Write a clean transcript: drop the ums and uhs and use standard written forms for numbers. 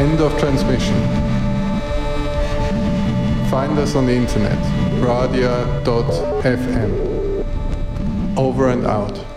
End of transmission. Find us on the internet, radia.fm. Over and out.